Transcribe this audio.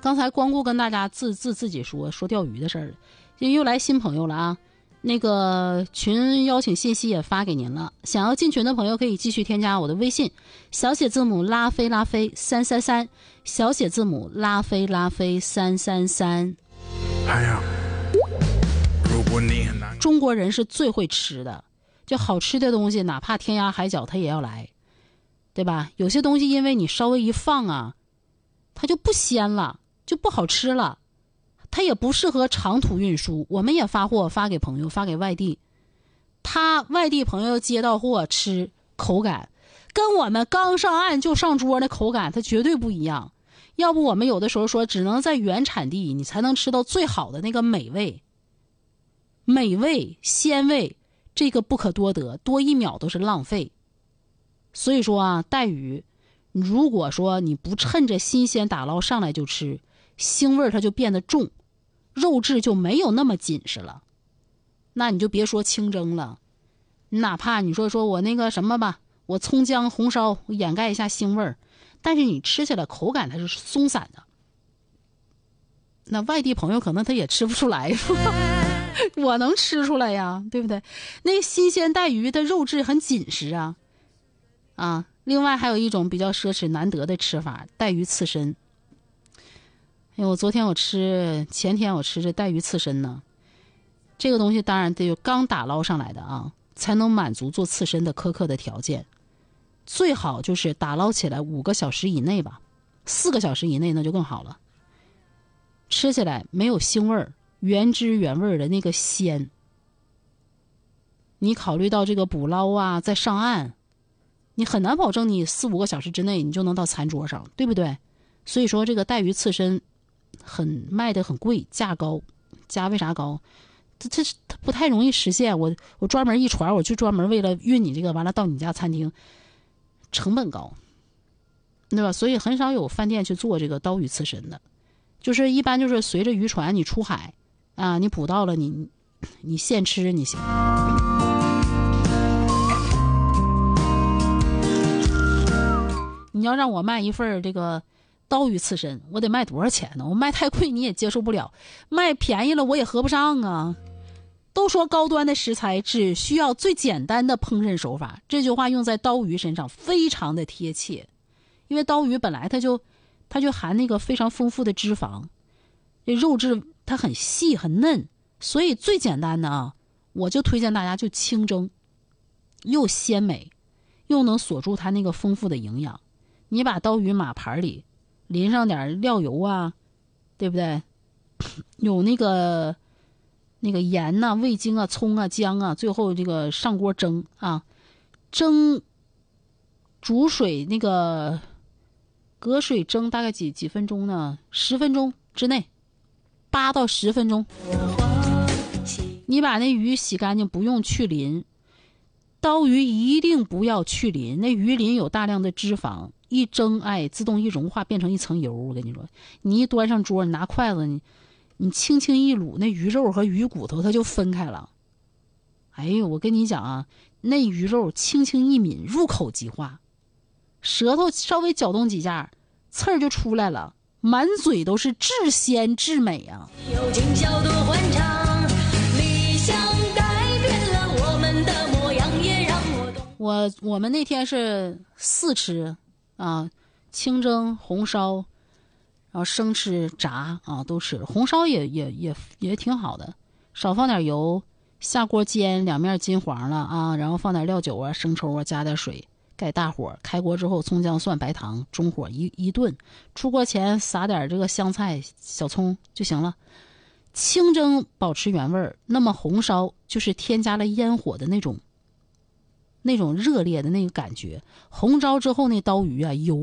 刚才光顾跟大家自己说钓鱼的事儿，又来新朋友了啊。那个群邀请信息也发给您了，想要进群的朋友可以继续添加我的微信，小写字母拉菲333，小写字母拉菲333。中国人是最会吃的，就好吃的东西哪怕天涯海角他也要来，对吧？有些东西因为你稍微一放啊，它就不鲜了，就不好吃了，它也不适合长途运输。我们也发货发给朋友，发给外地，他外地朋友接到货吃口感跟我们刚上岸就上桌的口感它绝对不一样。要不我们有的时候说只能在原产地你才能吃到最好的那个美味鲜味，这个不可多得，多一秒都是浪费。所以说啊，带鱼如果说你不趁着新鲜打捞上来就吃，腥味它就变得重，肉质就没有那么紧实了。那你就别说清蒸了，哪怕你说我那个什么吧，我葱姜红烧我掩盖一下腥味，但是你吃起来口感它是松散的。那外地朋友可能他也吃不出来我能吃出来呀，对不对？那新鲜带鱼的肉质很紧实啊。另外还有一种比较奢侈难得的吃法，带鱼刺身。前天我吃这带鱼刺身呢，这个东西当然得有刚打捞上来的啊，才能满足做刺身的苛刻的条件。最好就是打捞起来5个小时以内吧，4个小时以内那就更好了。吃起来没有腥味儿，原汁原味的那个鲜。你考虑到这个捕捞啊，再上岸，你很难保证你4、5个小时之内你就能到餐桌上，对不对？所以说这个带鱼刺身卖得很贵，价高，价为啥高？它不太容易实现。我专门一船，我就专门为了运你这个，完了到你家餐厅，成本高，对吧？所以很少有饭店去做这个刀鱼刺身的，就是一般就是随着渔船你出海啊，你捕到了你现吃你行。你要让我卖一份这个刀鱼刺身，我得卖多少钱呢？我卖太贵你也接受不了，卖便宜了我也合不上啊。都说高端的食材只需要最简单的烹饪手法，这句话用在刀鱼身上非常的贴切。因为刀鱼本来它就含那个非常丰富的脂肪，这肉质它很细很嫩，所以最简单的啊，我就推荐大家就清蒸，又鲜美又能锁住它那个丰富的营养。你把刀鱼码盘里淋上点料油啊，对不对？有那个盐呐、味精啊、葱啊、姜啊，最后这个上锅蒸啊，煮水那个隔水蒸大概几分钟呢？10分钟之内，8到10分钟。你把那鱼洗干净，不用去鳞。刀鱼一定不要去鳞，那鱼鳞有大量的脂肪，一蒸自动一融化变成一层油。我跟你说，你一端上桌，你拿筷子你轻轻一卤，那鱼肉和鱼骨头它就分开了。哎呦，我跟你讲啊，那鱼肉轻轻一抿，入口即化，舌头稍微搅动几下，刺儿就出来了，满嘴都是至鲜至美啊。有今宵多欢畅，理想改变了我们的模样，也让我懂。我们那天是4吃啊，清蒸、红烧，然后生吃、炸啊都吃。红烧也挺好的，少放点油，下锅煎，2面金黄了啊，然后放点料酒啊、生抽啊，加点水，盖大火，开锅之后葱姜蒜白糖，中火一炖，出锅前撒点这个香菜、小葱就行了。清蒸保持原味，那么红烧就是添加了烟火的那种热烈的那个感觉。红烧之后那刀鱼啊油